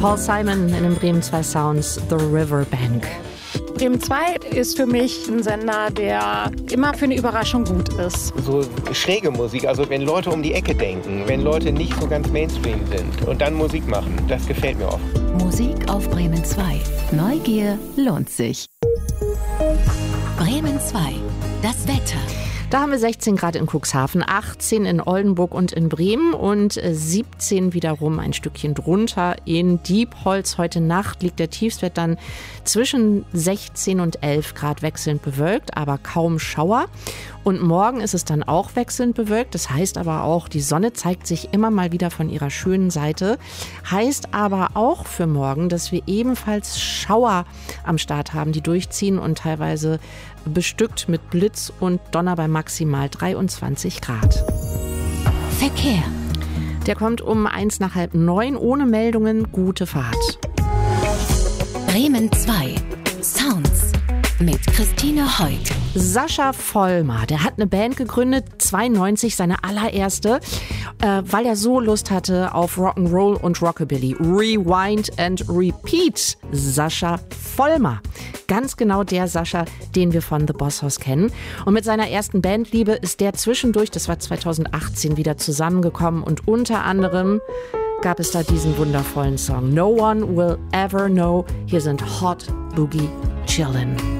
Paul Simon in den Bremen 2 Sounds, The Riverbank. Bremen 2 ist für mich ein Sender, der immer für eine Überraschung gut ist. So schräge Musik, also wenn Leute um die Ecke denken, wenn Leute nicht so ganz Mainstream sind und dann Musik machen, das gefällt mir oft. Musik auf Bremen 2. Neugier lohnt sich. Bremen 2. Das Wetter. Da haben wir 16 Grad in Cuxhaven, 18 in Oldenburg und in Bremen und 17 wiederum ein Stückchen drunter in Diepholz. Heute Nacht liegt der Tiefstwert dann zwischen 16 und 11 Grad wechselnd bewölkt, aber kaum Schauer. Und morgen ist es dann auch wechselnd bewölkt. Das heißt aber auch, die Sonne zeigt sich immer mal wieder von ihrer schönen Seite. Heißt aber auch für morgen, dass wir ebenfalls Schauer am Start haben, die durchziehen und teilweise bestückt mit Blitz und Donner bei maximal 23 Grad. Verkehr. Der kommt um 8:45 ohne Meldungen. Gute Fahrt. Bremen 2. Sounds mit Christine Heuck. Sascha Vollmer, der hat eine Band gegründet, 92, seine allererste, weil er so Lust hatte auf Rock'n'Roll und Rockabilly. Rewind and Repeat. Sascha Vollmer. Ganz genau der Sascha, den wir von The Boss Hoss kennen. Und mit seiner ersten Bandliebe ist der zwischendurch, das war 2018, wieder zusammengekommen. Und unter anderem gab es da diesen wundervollen Song No One Will Ever Know. Hier sind Hot Boogie Chillin'.